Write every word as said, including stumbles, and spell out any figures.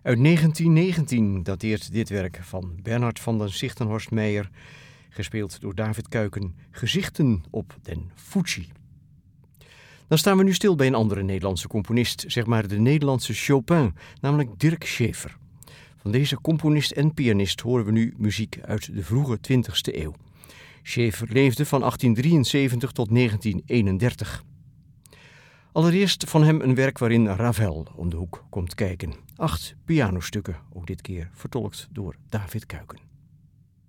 Uit negentien negentien dateert dit werk van Bernhard van den Sichtenhorst-Meyer, gespeeld door David Kuiken, Gezichten op den Fuji. Dan staan we nu stil bij een andere Nederlandse componist, zeg maar de Nederlandse Chopin, namelijk Dirk Schaefer. Van deze componist en pianist horen we nu muziek uit de vroege twintigste eeuw. Schaefer leefde van achttien drieënzeventig tot negentien eenendertig. Allereerst van hem een werk waarin Ravel om de hoek komt kijken. Acht pianostukken, ook dit keer vertolkt door David Kuiken.